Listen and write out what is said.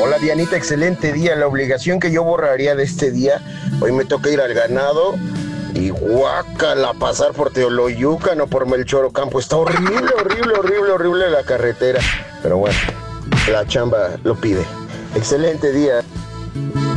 Hola Dianita, excelente día. La obligación que yo borraría de este día, hoy me toca ir al ganado y guácala pasar por Teoloyucan o por Melchor Ocampo. Está horrible, horrible, horrible, horrible la carretera. Pero bueno, la chamba lo pide. Excelente día.